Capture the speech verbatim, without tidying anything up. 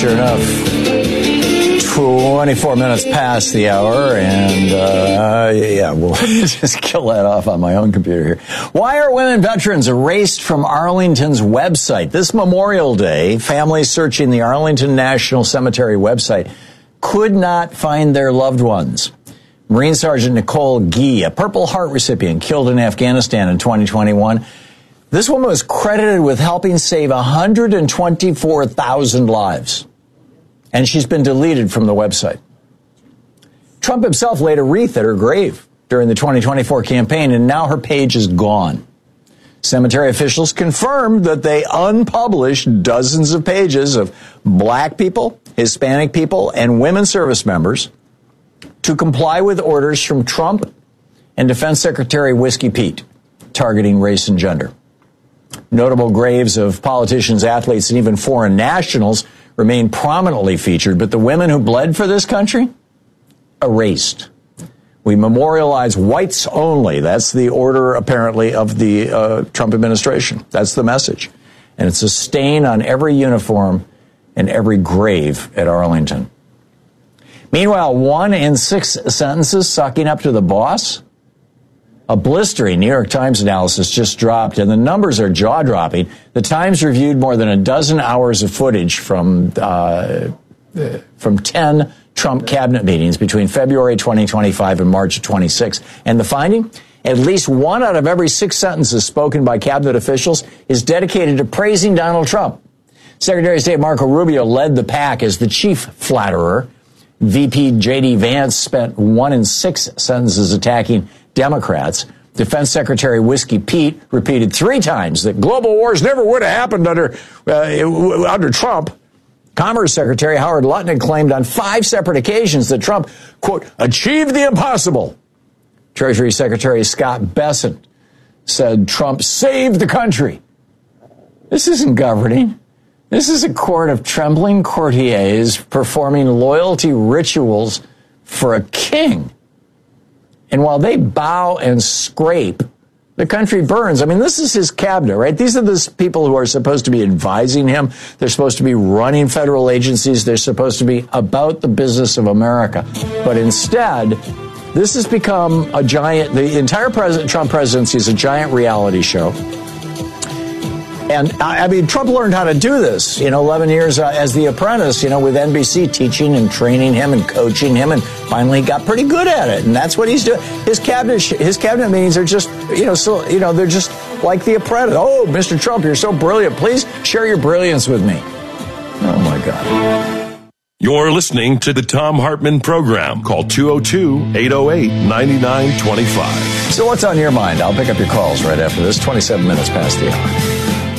sure enough, twenty-four minutes past the hour, and uh, yeah, we'll just kill that off on my own computer here. Why are women veterans erased from Arlington's website? This Memorial Day, families searching the Arlington National Cemetery website could not find their loved ones. Marine Sergeant Nicole Gee, a Purple Heart recipient killed in Afghanistan in twenty twenty-one. This woman was credited with helping save one hundred twenty-four thousand lives. And she's been deleted from the website. Trump himself laid a wreath at her grave during the twenty twenty-four campaign, and now her page is gone. Cemetery officials confirmed that they unpublished dozens of pages of black people, Hispanic people, and women service members to comply with orders from Trump and Defense Secretary Whiskey Pete targeting race and gender. Notable graves of politicians, athletes, and even foreign nationals remain prominently featured, but the women who bled for this country, erased. We memorialize whites only. That's the order, apparently, of the uh, Trump administration. That's the message. And it's a stain on every uniform and every grave at Arlington. Meanwhile, one in six sentences sucking up to the boss? A blistering New York Times analysis just dropped, and the numbers are jaw-dropping. The Times reviewed more than a dozen hours of footage from uh, from ten Trump cabinet meetings between February twenty twenty-five and March twenty-six. And the finding? At least one out of every six sentences spoken by cabinet officials is dedicated to praising Donald Trump. Secretary of State Marco Rubio led the pack as the chief flatterer. V P J D Vance spent one in six sentences attacking Democrats. Defense Secretary Whiskey Pete repeated three times that global wars never would have happened under uh, under Trump. Commerce Secretary Howard Lutnick claimed on five separate occasions that Trump, quote, achieved the impossible. Treasury Secretary Scott Bessent said Trump saved the country. This isn't governing. This is a court of trembling courtiers performing loyalty rituals for a king. And while they bow and scrape, the country burns. I mean, this is his cabinet, right? These are the people who are supposed to be advising him. They're supposed to be running federal agencies. They're supposed to be about the business of America. But instead, this has become a giant, the entire President, Trump presidency is a giant reality show. And, I mean, Trump learned how to do this, you know, eleven years uh, as the apprentice, you know, with N B C teaching and training him and coaching him, and finally got pretty good at it. And that's what he's doing. His cabinet his cabinet meetings are just, you know, so, you know, they're just like the apprentice. Oh, Mister Trump, you're so brilliant. Please share your brilliance with me. Oh, my God. You're listening to the Thom Hartmann Program. Call two oh two, eight oh eight, nine nine two five. So what's on your mind? I'll pick up your calls right after this. twenty-seven minutes past the hour.